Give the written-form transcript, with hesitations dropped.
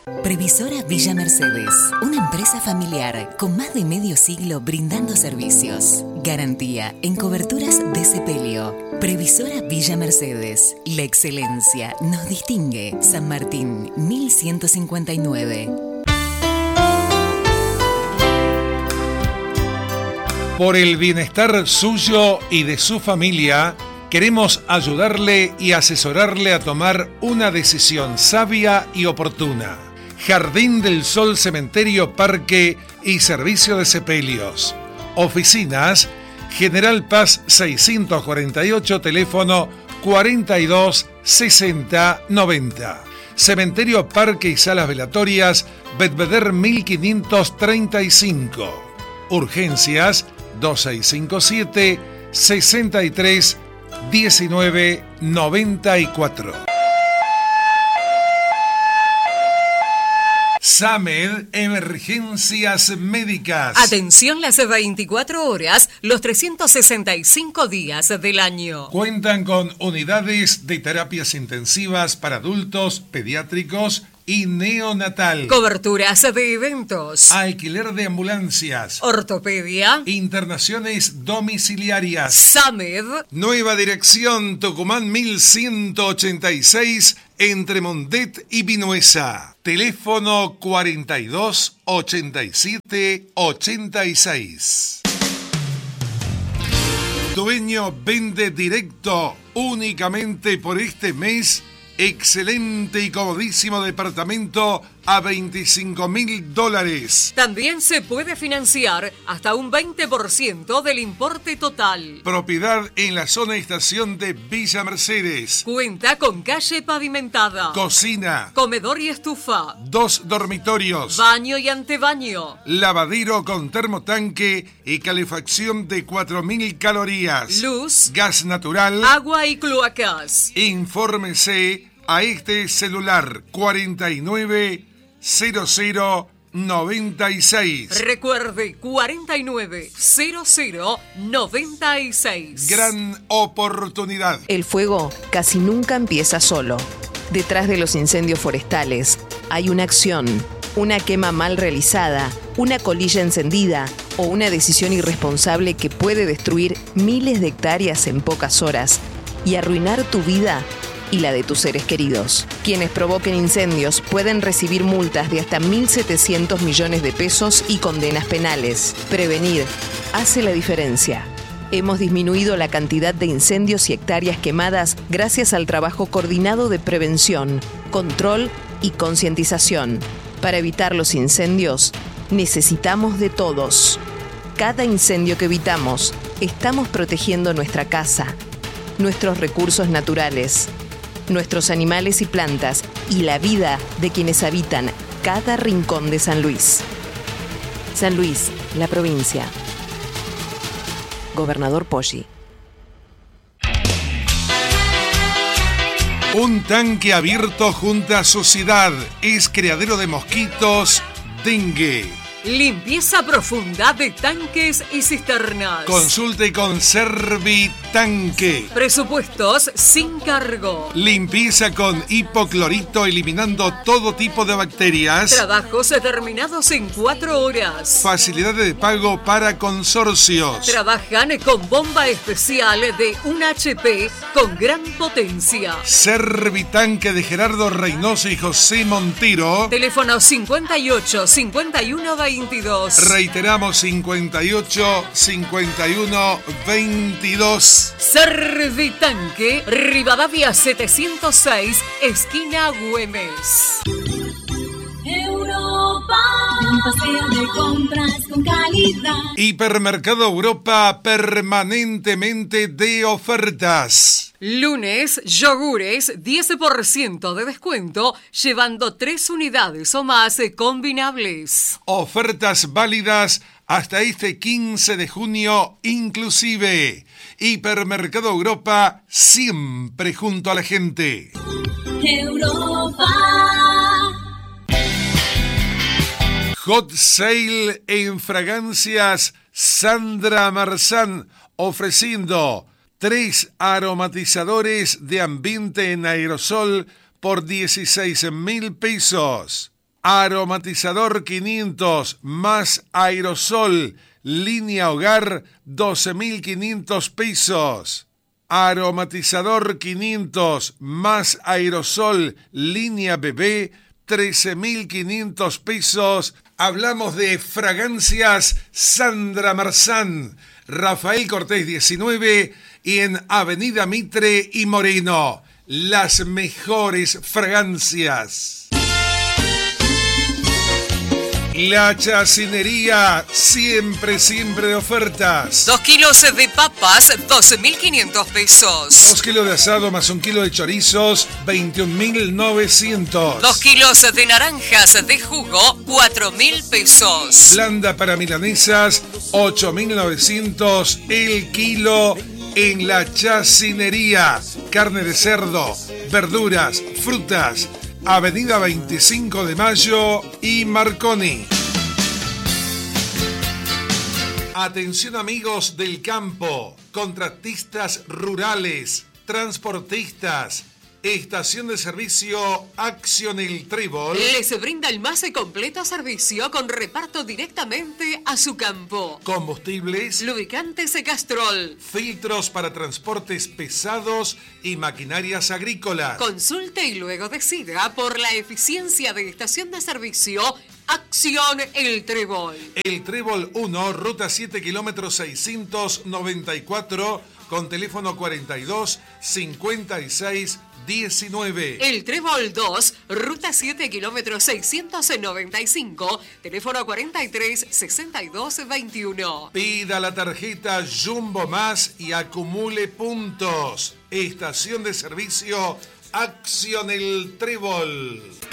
Previsora Villa Mercedes, una empresa familiar con más de medio siglo brindando servicios. Garantía en coberturas de sepelio. Previsora Villa Mercedes, la excelencia nos distingue. San Martín, 1159. Por el bienestar suyo y de su familia, queremos ayudarle y asesorarle a tomar una decisión sabia y oportuna. Jardín del Sol, Cementerio, Parque y Servicio de Sepelios. Oficinas, General Paz 648, teléfono 42 60 90. Cementerio, Parque y Salas Velatorias, Belvedere 1535. Urgencias 2657 63 19 94. SAMED, Emergencias Médicas. Atención las 24 horas, los 365 días del año. Cuentan con unidades de terapias intensivas para adultos, pediátricos y neonatal. Coberturas de eventos. Alquiler de ambulancias. Ortopedia. Internaciones domiciliarias. SAMED. Nueva dirección, Tucumán 1186, entre Mondet y Vinuesa. Teléfono 42 87 86. Dueño vende directo únicamente por este mes. Excelente y comodísimo departamento a $25.000. También se puede financiar hasta un 20% del importe total. Propiedad en la zona estación de Villa Mercedes. Cuenta con calle pavimentada. Cocina. Comedor y estufa. 2 dormitorios. Baño y antebaño. Lavadero con termotanque y calefacción de 4.000 calorías. Luz. Gas natural. Agua y cloacas. Infórmese a este celular 490096. Recuerde, 490096. Gran oportunidad. El fuego casi nunca empieza solo. Detrás de los incendios forestales hay una acción, una quema mal realizada, una colilla encendida o una decisión irresponsable que puede destruir miles de hectáreas en pocas horas y arruinar tu vida y la de tus seres queridos. Quienes provoquen incendios pueden recibir multas de hasta 1.700 millones de pesos y condenas penales. Prevenir hace la diferencia. Hemos disminuido la cantidad de incendios y hectáreas quemadas gracias al trabajo coordinado de prevención, control y concientización. Para evitar los incendios, necesitamos de todos. Cada incendio que evitamos, estamos protegiendo nuestra casa, nuestros recursos naturales, nuestros animales y plantas y la vida de quienes habitan cada rincón de San Luis. San Luis, la provincia. Gobernador Poggi. Un tanque abierto junto suciedad. Es criadero de mosquitos, dengue. Limpieza profunda de tanques y cisternas. Consulte con Servitanque. Presupuestos sin cargo. Limpieza con hipoclorito, eliminando todo tipo de bacterias. Trabajos terminados en 4 horas. Facilidad de pago para consorcios. Trabajan con bomba especial de 1 HP con gran potencia. Servitanque de Gerardo Reynoso y José Montero. Teléfono 58 51 22. Reiteramos 58 51 22. Servitanque, Rivadavia 706, esquina Güemes. Europa, un paseo de compras con calidad. Hipermercado Europa, permanentemente de ofertas. Lunes, yogures, 10% de descuento, llevando 3 unidades o más combinables. Ofertas válidas hasta este 15 de junio inclusive. Hipermercado Europa, siempre junto a la gente. Europa. Hot Sale en fragancias Sandra Marzán, ofreciendo 3 aromatizadores de ambiente en aerosol por 16.000 pesos. Aromatizador 500 más aerosol, línea hogar, 12.500 pesos. Aromatizador 500 más aerosol, línea bebé, 13.500 pesos. Hablamos de fragancias Sandra Marzán, Rafael Cortés 19 y en Avenida Mitre y Moreno. Las mejores fragancias. La Chacinería, siempre de ofertas. 2 kilos de papas, 12.500 pesos. 2 kilos de asado más 1 kilo de chorizos, 21.900. 2 kilos de naranjas de jugo, 4.000 pesos. Blanda para milanesas, 8.900 el kilo en La Chacinería. Carne de cerdo, verduras, frutas. Avenida 25 de Mayo y Marconi. Atención amigos del campo, contratistas rurales, transportistas. Estación de servicio Acción El Trébol les brinda el más completo servicio con reparto directamente a su campo. Combustibles, Lubricantes Castrol. Filtros para transportes pesados y maquinarias agrícolas. Consulte y luego decida por la eficiencia de estación de servicio Acción El Trébol. El Trébol 1, ruta 7 kilómetros 694, con teléfono 42 56 19. El Trébol 2, ruta 7 kilómetros 695, teléfono 43 62 21. Pida la tarjeta Jumbo Más y acumule puntos. Estación de servicio Acción El Trébol.